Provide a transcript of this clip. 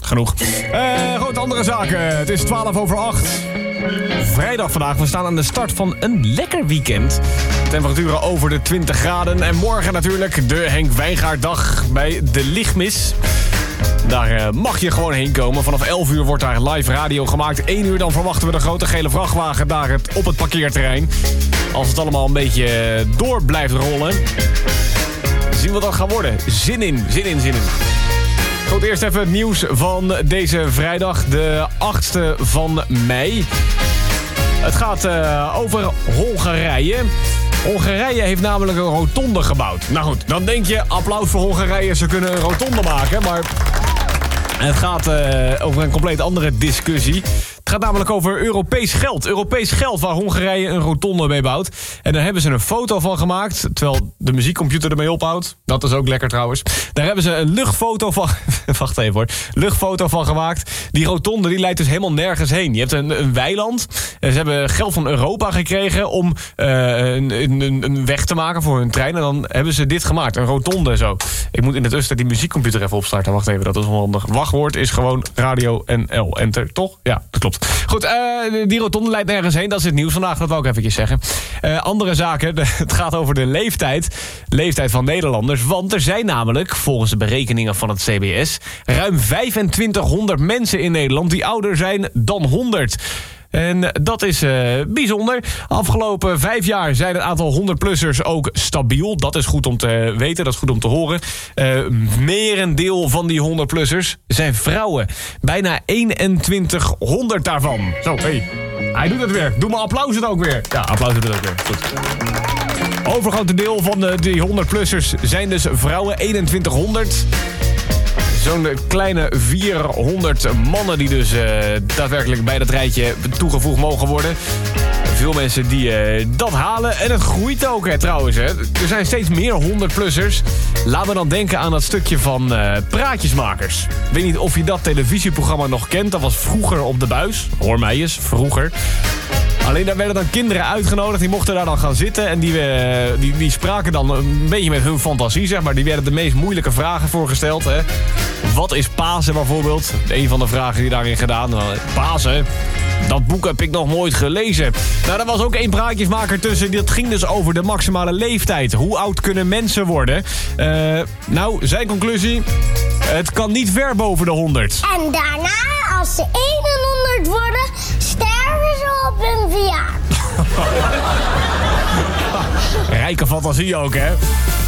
genoeg. Goed, andere zaken. Het is 8:12. Vrijdag vandaag. We staan aan de start van een lekker weekend. Temperaturen over de 20 graden. En morgen natuurlijk de Henk Wijngaarddag bij de Lichtmis. Daar mag je gewoon heen komen. Vanaf 11 uur wordt daar live radio gemaakt. 1 uur dan verwachten we de grote gele vrachtwagen daar op het parkeerterrein. Als het allemaal een beetje door blijft rollen. Zien wat dat gaat worden. Zin in. Goed, eerst even het nieuws van deze vrijdag, de 8e van mei. Het gaat over Hongarije. Hongarije heeft namelijk een rotonde gebouwd. Nou goed, dan denk je, applaus voor Hongarije, ze kunnen een rotonde maken. Maar het gaat over een compleet andere discussie. Het gaat namelijk over Europees geld. Europees geld waar Hongarije een rotonde mee bouwt. En daar hebben ze een foto van gemaakt, terwijl de muziekcomputer ermee ophoudt. Dat is ook lekker trouwens. Daar hebben ze een luchtfoto van... Wacht even hoor. Luchtfoto van gemaakt. Die rotonde die leidt dus helemaal nergens heen. Je hebt een weiland. Ze hebben geld van Europa gekregen om een weg te maken voor hun trein. En dan hebben ze dit gemaakt. Een rotonde zo. Ik moet in de tussentijd die muziekcomputer even opstarten. Wacht even, dat is onhandig. Wachtwoord is gewoon radio NL. Enter, toch? Ja, dat klopt. Goed, die rotonde leidt nergens heen. Dat is het nieuws vandaag, dat wou ik eventjes zeggen. Andere zaken, het gaat over de leeftijd van Nederlanders. Want er zijn namelijk, volgens de berekeningen van het CBS... ruim 2500 mensen in Nederland die ouder zijn dan 100. En dat is bijzonder. Afgelopen 5 jaar zijn het aantal 100-plussers ook stabiel. Dat is goed om te weten, dat is goed om te horen. Merendeel van die 100-plussers zijn vrouwen. Bijna 2100 daarvan. Zo, hey. Hij doet het weer. Doe maar applaus het ook weer. Ja, applaus het ook weer. Goed. Overgrote deel van die 100-plussers zijn dus vrouwen. 2100. Zo'n kleine 400 mannen die dus daadwerkelijk bij dat rijtje toegevoegd mogen worden. Veel mensen die dat halen. En het groeit ook trouwens. Hè. Er zijn steeds meer 100-plussers. Laat me dan denken aan dat stukje van Praatjesmakers. Ik weet niet of je dat televisieprogramma nog kent. Dat was vroeger op de buis. Hoor mij eens, vroeger. Alleen daar werden dan kinderen uitgenodigd. Die mochten daar dan gaan zitten. En die spraken dan een beetje met hun fantasie, zeg maar. Die werden de meest moeilijke vragen voorgesteld. Hè. Wat is Pasen bijvoorbeeld? Een van de vragen die daarin gedaan. Pasen? Dat boek heb ik nog nooit gelezen. Nou, daar was ook één praatjesmaker tussen. Dat ging dus over de maximale leeftijd. Hoe oud kunnen mensen worden? Nou, zijn conclusie... Het kan niet ver boven de 100. En daarna, als ze 100 worden, sterven ze op hun verjaardag. Rijke fantasie ook, hè?